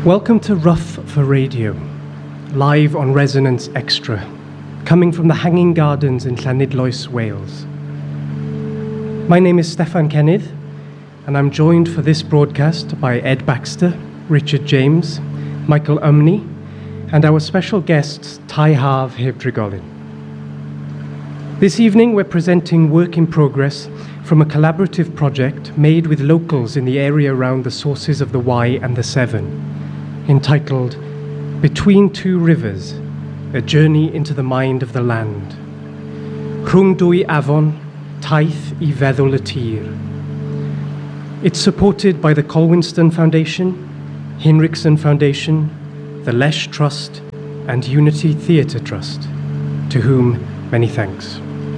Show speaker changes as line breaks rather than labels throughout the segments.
Welcome to Rough for Radio, live on Resonance Extra, coming from the Hanging Gardens in Llanidloes, Wales. My name is Stefan Kennydd, and I'm joined for this broadcast by Ed Baxter, Richard James, Michael Umney, and our special guests, Tai Harv Hebdrigolyn. This evening we're presenting work in progress from a collaborative project made with locals in the area around the sources of the Wye and the Severn, entitled Between Two Rivers, A Journey into the Mind of the Land. Rhwng Dwy Afon, Taith I Feddwl y Tir. It's supported by the Colwinston Foundation, Hinrichsen Foundation, the Lesh Trust, and Unity Theatre Trust, to whom many thanks.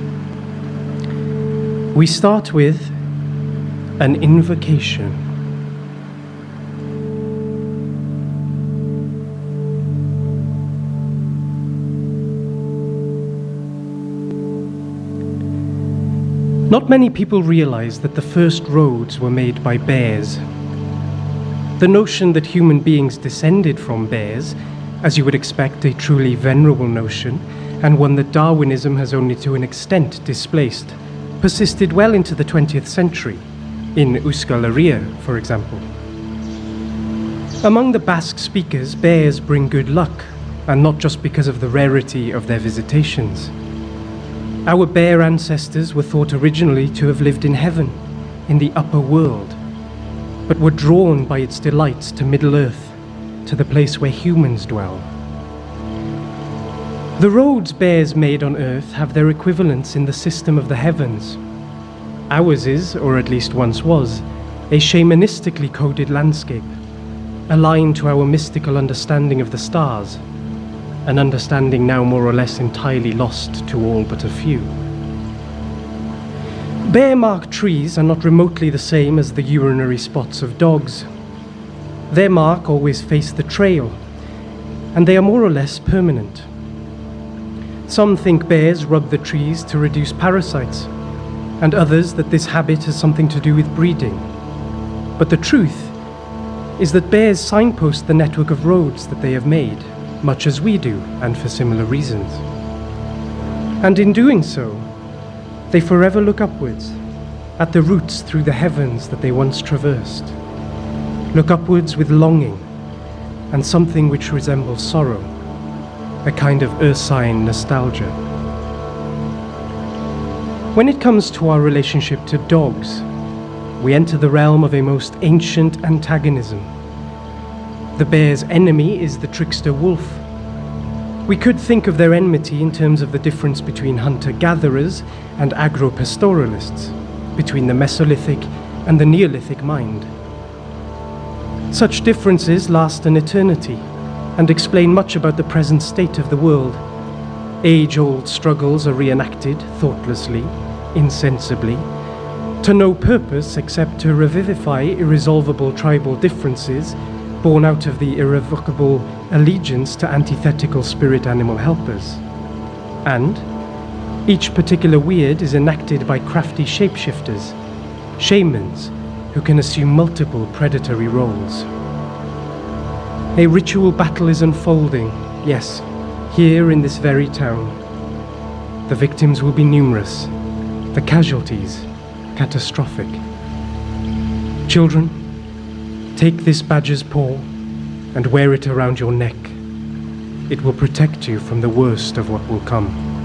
We start with an invocation. Not many people realize that the first roads were made by bears. The notion that human beings descended from bears, as you would expect, a truly venerable notion, and one that Darwinism has only to an extent displaced, persisted well into the 20th century, in Euskal Herria, for example. Among the Basque speakers, bears bring good luck, and not just because of the rarity of their visitations. Our bear ancestors were thought originally to have lived in heaven, in the upper world, but were drawn by its delights to Middle-earth, to the place where humans dwell. The roads bears made on Earth have their equivalents in the system of the heavens. Ours is, or at least once was, a shamanistically coded landscape, aligned to our mystical understanding of the stars, an understanding now more or less entirely lost to all but a few. Bear-marked trees are not remotely the same as the urinary spots of dogs. Their mark always face the trail, and they are more or less permanent. Some think bears rub the trees to reduce parasites, and others that this habit has something to do with breeding. But the truth is that bears signpost the network of roads that they have made, much as we do, and for similar reasons. And in doing so, they forever look upwards, at the roots through the heavens that they once traversed. Look upwards with longing, and something which resembles sorrow, a kind of ursine nostalgia. When it comes to our relationship to dogs, we enter the realm of a most ancient antagonism. The bear's enemy is the trickster wolf. We could think of their enmity in terms of the difference between hunter-gatherers and agro-pastoralists, between the Mesolithic and the Neolithic mind. Such differences last an eternity and explain much about the present state of the world. Age-old struggles are reenacted thoughtlessly, insensibly, to no purpose except to revivify irresolvable tribal differences born out of the irrevocable allegiance to antithetical spirit-animal helpers. And each particular weird is enacted by crafty shapeshifters, shamans who can assume multiple predatory roles. A ritual battle is unfolding, yes, here in this very town. The victims will be numerous, the casualties catastrophic. Children, take this badger's paw and wear it around your neck. It will protect you from the worst of what will come.